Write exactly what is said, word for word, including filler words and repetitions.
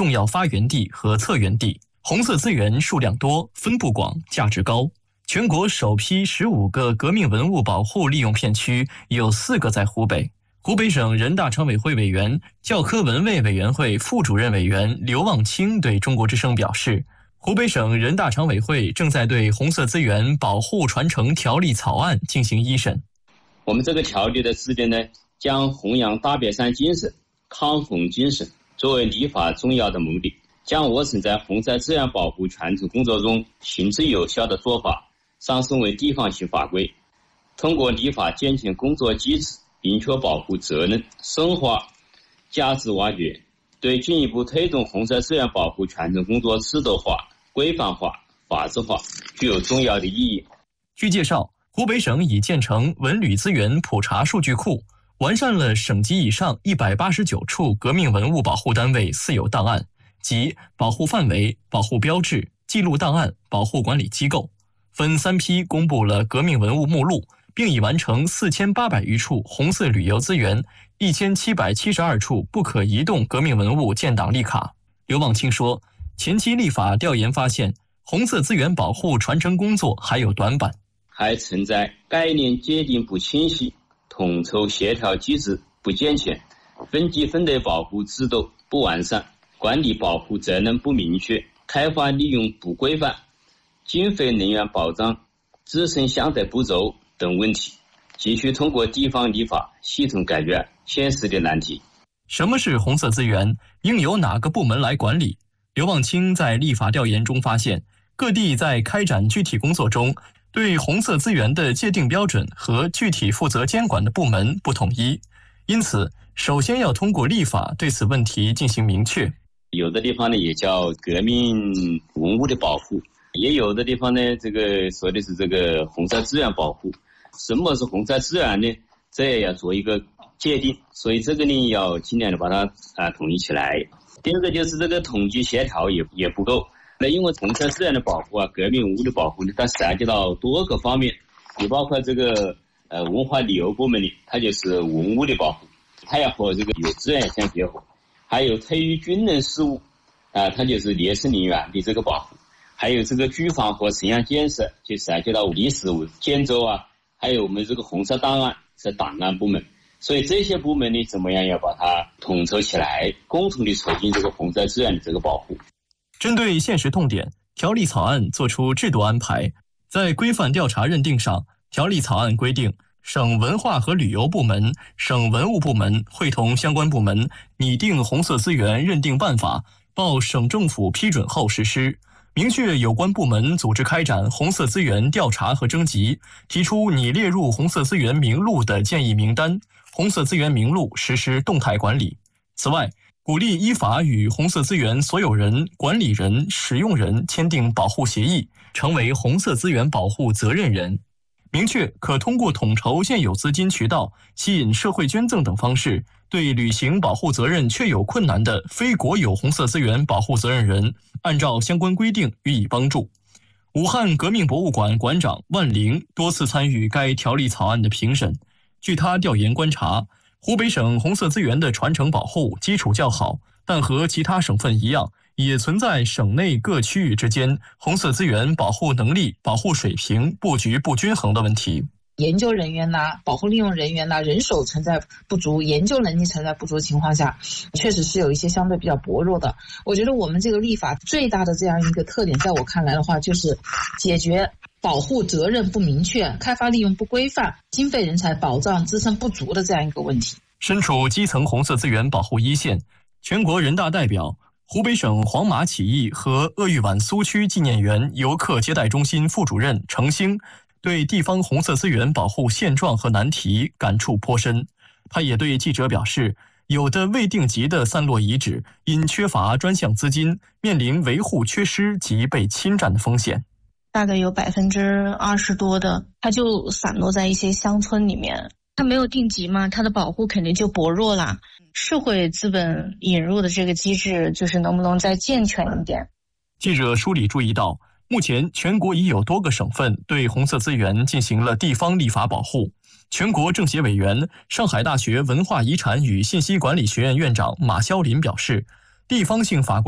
重要发源地和策源地，红色资源数量多、分布广、价值高。全国首批十五个革命文物保护利用片区，有四个在湖北。湖北省人大常委会委员、教科文卫委员会副主任委员刘望清对中国之声表示，湖北省人大常委会正在对红色资源保护传承条例草案进行一审。 我们这个条例的制定呢，将弘扬大别山精神、抗洪精神作为立法重要的目的，将我省在红色资源保护传承工作中行之有效的做法上升为地方性法规，通过立法健全工作机制，明确保护责任，深化价值挖掘，对进一步推动红色资源保护传承工作制度化、规范化、法治化具有重要的意义。 据介绍，湖北省已建成文旅资源普查数据库，完善了省级以上一百八十九处革命文物保护单位私有档案，即保护范围、保护标志、记录档案、保护管理机构，分三批公布了革命文物目录，并已完成四千八百余处红色旅游资源、一千七百七十二处不可移动革命文物建档立卡。刘望清说，前期立法调研发现，红色资源保护传承工作还有短板， 还存在概念界定不清晰、统筹协调机制不健全、分级分类保护制度不完善、管理保护责任不明确、开发利用不规范、经费人员保障自身相对不足等问题，急需通过地方立法系统解决现实的难题。 什么是红色资源？应由哪个部门来管理？刘望清在立法调研中发现，各地在开展具体工作中，对红色资源的界定标准和具体负责监管的部门不统一，因此首先要通过立法对此问题进行明确。 有的地方呢也叫革命文物的保护，也有的地方呢这个说的是这个红色资源保护。什么是红色资源呢？这也要做一个界定，所以这个呢要尽量的把它啊统一起来。第二个就是这个统计协调也也不够。那因为红色资源的保护啊，革命文物的保护呢，它涉及到多个方面，也包括这个呃文化旅游部门的，它就是文物的保护，它要和这个有资源相结合。还有退役军人事务啊、呃，它就是烈士陵园的这个保护。还有这个住房和城乡建设，就涉及到历史建筑啊，还有我们这个红色档案是档案部门。所以这些部门呢，怎么样要把它统筹起来，共同的促进这个红色资源的这个保护。 针对现实痛点，条例草案作出制度安排。在规范调查认定上，条例草案规定，省文化和旅游部门、省文物部门会同相关部门拟定红色资源认定办法，报省政府批准后实施。明确有关部门组织开展红色资源调查和征集，提出拟列入红色资源名录的建议名单，红色资源名录实施动态管理。此外，鼓励依法与红色资源所有人、管理人、使用人签订保护协议，成为红色资源保护责任人。明确可通过统筹现有资金渠道、吸引社会捐赠等方式，对履行保护责任确有困难的非国有红色资源保护责任人，按照相关规定予以帮助。武汉革命博物馆馆长万玲多次参与该条例草案的评审。据他调研观察，湖北省红色资源的传承保护基础较好，但和其他省份一样，也存在省内各区域之间红色资源保护能力、保护水平、布局不均衡的问题。 研究人员呐、保护利用人员呐、人手存在不足、研究能力存在不足的情况下，确实是有一些相对比较薄弱的。我觉得我们这个立法最大的这样一个特点，在我看来的话，就是解决保护责任不明确、开发利用不规范、经费人才保障支撑不足的这样一个问题。 身处基层红色资源保护一线，全国人大代表、湖北省黄马起义和鄂豫皖苏区纪念园游客接待中心副主任程兴对地方红色资源保护现状和难题感触颇深。他也对记者表示，有的未定级的散落遗址因缺乏专项资金，面临维护缺失及被侵占的风险。 大概有百分之二十多的，它就散落在一些乡村里面，它没有定级嘛，它的保护肯定就薄弱了。社会资本引入的这个机制，就是能不能再健全一点？ 记者梳理注意到，目前全国已有多个省份对红色资源进行了地方立法保护。全国政协委员、上海大学文化遗产与信息管理学院院长马肖林表示，地方性法规